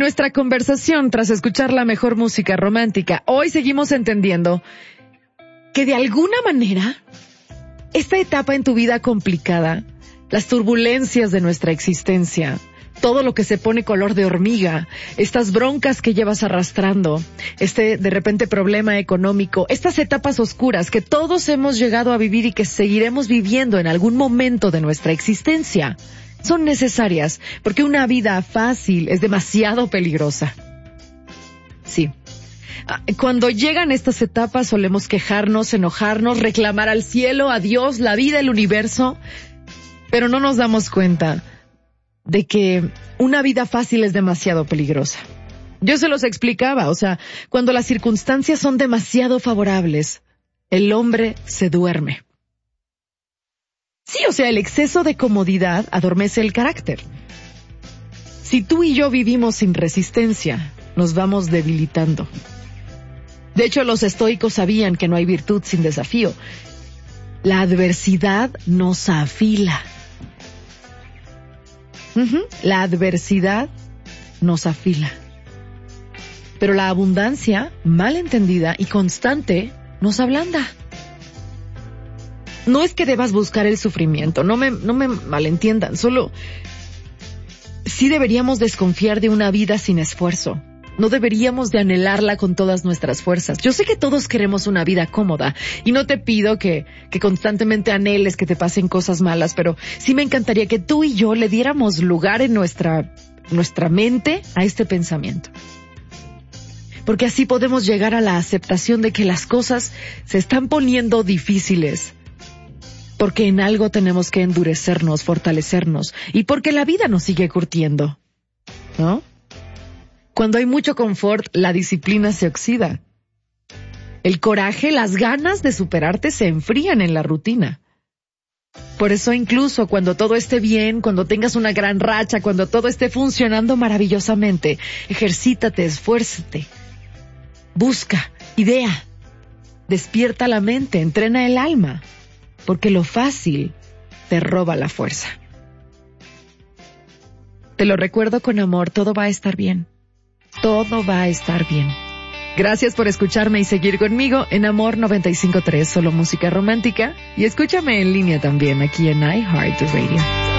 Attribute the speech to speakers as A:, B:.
A: nuestra conversación, tras escuchar la mejor música romántica, hoy seguimos entendiendo que de alguna manera esta etapa en tu vida complicada, las turbulencias de nuestra existencia, todo lo que se pone color de hormiga, estas broncas que llevas arrastrando, de repente problema económico, estas etapas oscuras que todos hemos llegado a vivir y que seguiremos viviendo en algún momento de nuestra existencia, son necesarias porque una vida fácil es demasiado peligrosa. Sí. Cuando llegan estas etapas solemos quejarnos, enojarnos, reclamar al cielo, a Dios, la vida, el universo, pero no nos damos cuenta de que una vida fácil es demasiado peligrosa. Yo se los explicaba, cuando las circunstancias son demasiado favorables, el hombre se duerme. Sí, el exceso de comodidad adormece el carácter. Si tú y yo vivimos sin resistencia, nos vamos debilitando. De hecho, los estoicos sabían que no hay virtud sin desafío. La adversidad nos afila. La adversidad nos afila. Pero la abundancia, mal entendida y constante, nos ablanda. No es que debas buscar el sufrimiento, no me malentiendan, solo sí deberíamos desconfiar de una vida sin esfuerzo. No deberíamos de anhelarla con todas nuestras fuerzas. Yo sé que todos queremos una vida cómoda y no te pido que constantemente anheles que te pasen cosas malas, pero sí me encantaría que tú y yo le diéramos lugar en nuestra mente a este pensamiento. Porque así podemos llegar a la aceptación de que las cosas se están poniendo difíciles, porque en algo tenemos que endurecernos, fortalecernos, y porque la vida nos sigue curtiendo, ¿no? Cuando hay mucho confort, la disciplina se oxida. El coraje, las ganas de superarte se enfrían en la rutina. Por eso incluso cuando todo esté bien, cuando tengas una gran racha, cuando todo esté funcionando maravillosamente, ejercítate, esfuérzate, busca, idea, despierta la mente, entrena el alma, porque lo fácil te roba la fuerza. Te lo recuerdo con amor, todo va a estar bien. Todo va a estar bien. Gracias por escucharme y seguir conmigo en Amor 95.3, solo música romántica. Y escúchame en línea también aquí en iHeartRadio.